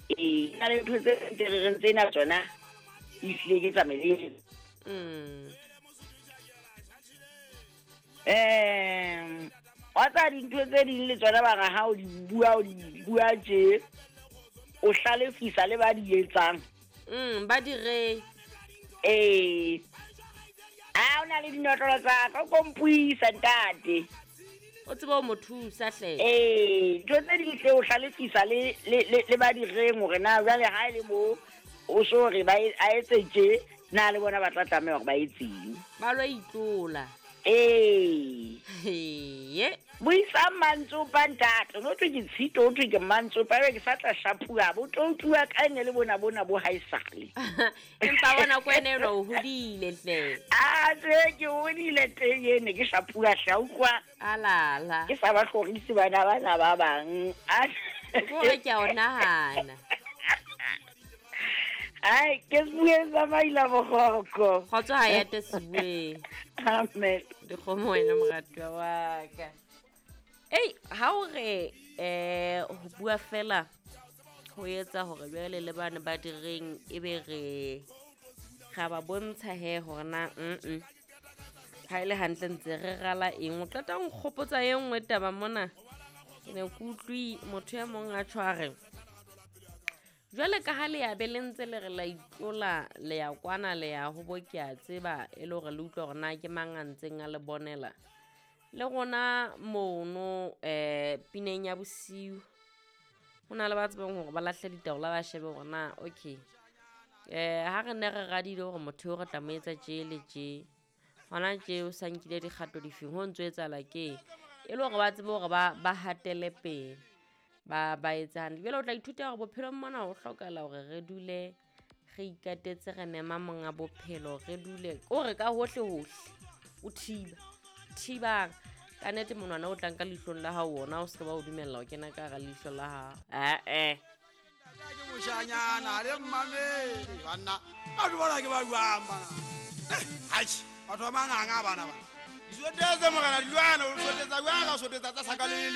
Na le ntho tse re tsena tsona ehlile ke tsamele wa tsa dintho tse ding le tsona bana ha o di bua tje o hlalefisa le ba di etsang ba di re o na le dinotlolo tsa ka kompuisa ntate o tseba o mo thusa hle ntho tse ding hle o hlalefisa le ba di reng hore na jwale ha e le mo o so re ba a etse tje na le bona ba tla tlameha hore ba etseng ba lo itlola buisa mantsopa ntate no twe ke tshito o twe ke mantsopa ke sa tla shapua bo tua ka ene le bona bo haisale empa bona ko ene no hodile hle tse ke hodile teng ene ke shapua shaukwa alala ke sa ba hlorisi bana ba bang go re ke ona hana ai ke bue za maila bogoko khotso ha ya teswe amen de khomo wena moratwa wa ka ha o re ho bua fela ho etsa hore jwale le bana ba direng ebe re ga ba bontsha hore na ha ile hantle ntse re rala eng o tla nkgopotsa e nngwe taba mona ke ne ke utlwi motho ya mong a tshware jwale ka ha le ya belentse le re la itlola le ya kwana le ya ho bokia tseba e le hore le utlwa hore na ke mangantseng a le bonela le gona mono pineng ya bosiu hona le ba tsebang hore ba lahle ditaola ba shebe hore na okay ha re ne re radile hore motho o re tla mo etsa tje le tje hona tje o sa nkile dikgato difeng ho ntse etsala ke e le hore ba tsebe hore ba hatele pele ba etsang jwale o tla ithuta hore bophelo mona o hlokala hore re dule re ikatetse re nema monga bophelo re dule o re ka hohle o thiba ka nete monwana o tlang ka lihlong la hao wona o se ba o dumella o kena ka ga lihlo la hao ke moshanyana le mmamedi bana ba bona ke ba jwama batho ba manganga bana ba di sotetse mogana di lwana o sotetsa jwa ga sotetsa tsa sakalele